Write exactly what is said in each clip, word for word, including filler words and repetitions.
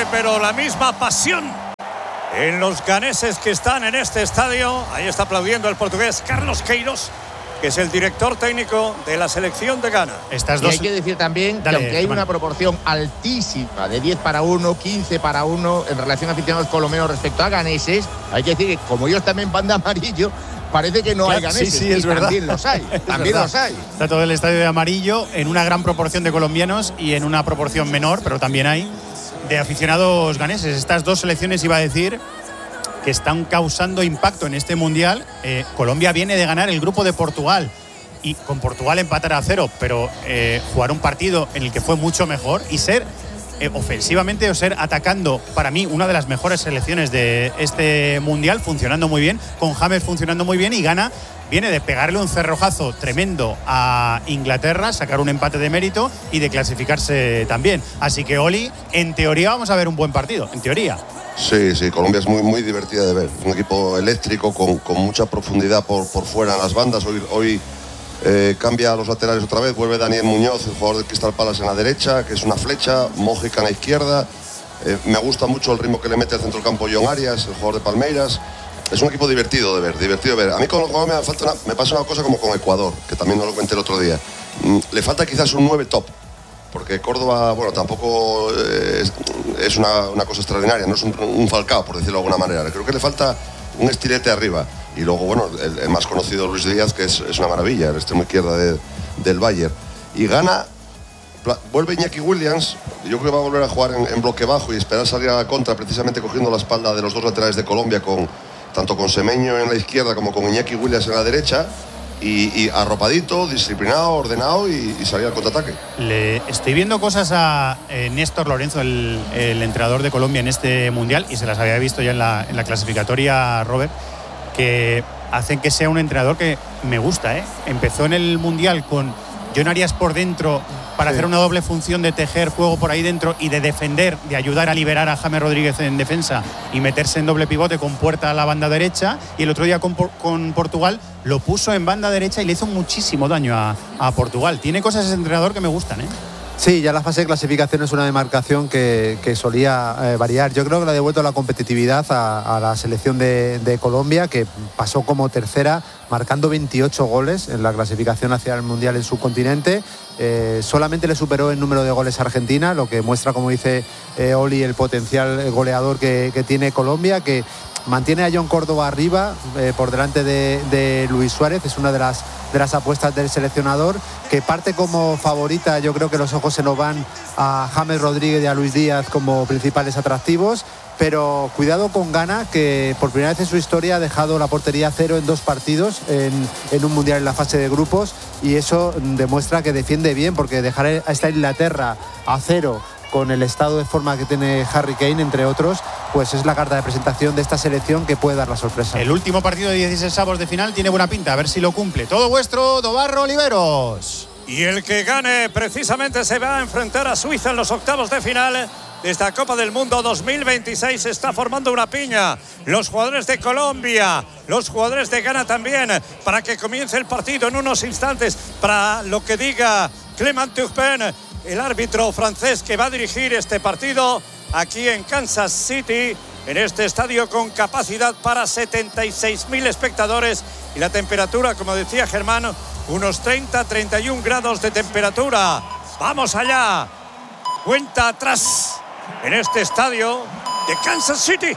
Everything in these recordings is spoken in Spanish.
diferente, pero la misma pasión en los ganeses que están en este estadio. Ahí está aplaudiendo el portugués Carlos Queiroz, que es el director técnico de la selección de Ghana. Estas y dos... hay que decir también Dale, que aunque hay Germán. una proporción altísima de diez para uno, quince para uno en relación a aficionados colombianos respecto a ganeses, hay que decir que como ellos también van de amarillo, parece que no Claro, hay ganeses. sí, sí, es y verdad. también los hay, también verdad. los hay. Está todo el estadio de amarillo, en una gran proporción de colombianos y en una proporción menor, pero también hay, de aficionados ganeses. Estas dos selecciones, iba a decir, que están causando impacto en este Mundial. Eh, Colombia viene de ganar el grupo de Portugal y con Portugal empatar a cero, pero eh, jugar un partido en el que fue mucho mejor y ser eh, ofensivamente o ser atacando, para mí, una de las mejores selecciones de este Mundial, funcionando muy bien, con James funcionando muy bien, y Ghana viene de pegarle un cerrojazo tremendo a Inglaterra, sacar un empate de mérito y de clasificarse también. Así que, Oli, en teoría vamos a ver un buen partido, en teoría. Sí, sí, Colombia es muy, muy divertida de ver. Es un equipo eléctrico con, con mucha profundidad por, por fuera en las bandas. Hoy, hoy eh, cambia a los laterales otra vez, vuelve Daniel Muñoz, el jugador de Crystal Palace, en la derecha, que es una flecha, Mójica en la izquierda. Eh, me gusta mucho el ritmo que le mete al centrocampo John Arias, el jugador de Palmeiras. Es un equipo divertido de ver, divertido de ver. A mí con Colombia me, falta una, me pasa una cosa como con Ecuador, que también nos lo comenté el otro día. Mm, le falta quizás un nueve top, porque Córdoba, bueno, tampoco es, es una, una cosa extraordinaria, no es un, un Falcao, por decirlo de alguna manera. Creo que le falta un estilete arriba. Y luego, bueno, el, el más conocido, Luis Díaz, que es, es una maravilla, el extremo izquierda de, del Bayern. Y gana, vuelve Iñaki Williams, yo creo que va a volver a jugar en, en bloque bajo y esperar salir a la contra, precisamente cogiendo la espalda de los dos laterales de Colombia, con, tanto con Semeño en la izquierda como con Iñaki Williams en la derecha. Y, y arropadito, disciplinado, ordenado y, y salir al contraataque. Le estoy viendo cosas a eh, Néstor Lorenzo, el, el entrenador de Colombia en este Mundial, y se las había visto ya en la, en la clasificatoria, Robert, que hacen que sea un entrenador que me gusta, ¿eh? Empezó en el Mundial con John Arias por dentro para sí. hacer una doble función de tejer juego por ahí dentro y de defender, de ayudar a liberar a James Rodríguez en defensa y meterse en doble pivote con Puerta a la banda derecha. Y el otro día con, con Portugal lo puso en banda derecha y le hizo muchísimo daño a, a Portugal. Tiene cosas ese entrenador que me gustan, ¿eh? Sí, ya la fase de clasificación es una demarcación que, que solía eh, variar. Yo creo que le ha devuelto la competitividad a, a la selección de, de Colombia, que pasó como tercera, marcando veintiocho goles en la clasificación hacia el Mundial en su continente. Eh, solamente le superó el número de goles a Argentina, lo que muestra, como dice eh, Oli, el potencial goleador que, que tiene Colombia, que mantiene a John Córdoba arriba, eh, por delante de, de Luis Suárez. Es una de las, de las apuestas del seleccionador, que parte como favorita. Yo creo que los ojos se nos van a James Rodríguez y a Luis Díaz como principales atractivos, pero cuidado con Ghana, que por primera vez en su historia ha dejado la portería cero en dos partidos en, en un Mundial en la fase de grupos, y eso demuestra que defiende bien, porque dejar a esta Inglaterra a cero con el estado de forma que tiene Harry Kane, entre otros, pues es la carta de presentación de esta selección que puede dar la sorpresa. El último partido de dieciséis avos de final tiene buena pinta, a ver si lo cumple. Todo vuestro, Dobarro Oliveros. Y el que gane precisamente se va a enfrentar a Suiza en los octavos de final de esta Copa del Mundo dos mil veintiséis. Se está formando una piña. Los jugadores de Colombia, los jugadores de Ghana también, para que comience el partido en unos instantes, para lo que diga Clement Turpin, el árbitro francés que va a dirigir este partido aquí en Kansas City, en este estadio con capacidad para setenta y seis mil espectadores, y la temperatura, como decía Germán, unos treinta, treinta y un grados de temperatura. ¡Vamos allá! Cuenta atrás en este estadio de Kansas City.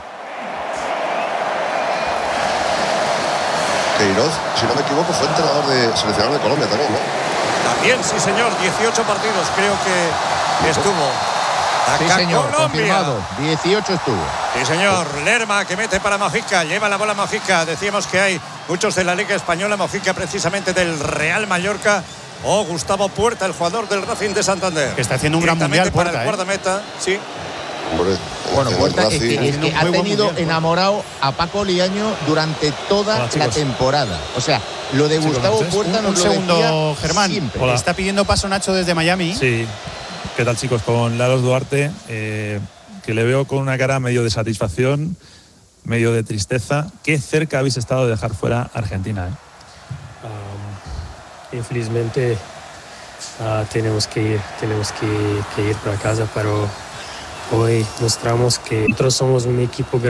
Queiroz, si no me equivoco, fue entrenador de seleccionador de Colombia también, ¿no? También, sí señor, dieciocho partidos creo que estuvo. Sí señor, Colombia. confirmado, dieciocho estuvo. Sí señor, Lerma que mete para Mojica, lleva la bola Mojica. Decíamos que hay muchos de la Liga Española, Mojica precisamente del Real Mallorca, o Gustavo Puerta, el jugador del Racing de Santander, que está haciendo un gran mundial, para Puerta, el guardameta, ¿eh? Sí. Hombre, bueno, Puerta es que, es que ha tenido mundial, enamorado a Paco Liaño durante toda Hola, la temporada. O sea, lo de Gustavo Puerta nos un lo segundo, decía Germán. Siempre. Hola. Está pidiendo paso Nacho desde Miami. Sí. ¿Qué tal, chicos? Con Laros Duarte, eh, que le veo con una cara medio de satisfacción, medio de tristeza. ¿Qué cerca habéis estado de dejar fuera a Argentina? ¿eh? Um, infelizmente uh, tenemos que ir, tenemos que, que ir para casa, pero Hoy mostramos que nosotros somos un equipo grande.